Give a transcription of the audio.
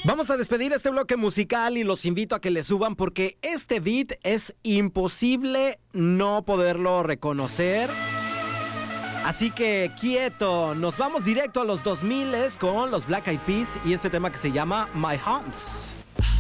Vamos a despedir este bloque musical y los invito a que le suban porque este beat es imposible no poderlo reconocer. Así que quieto, nos vamos directo a los 2000 con los Black Eyed Peas y este tema que se llama My Homes.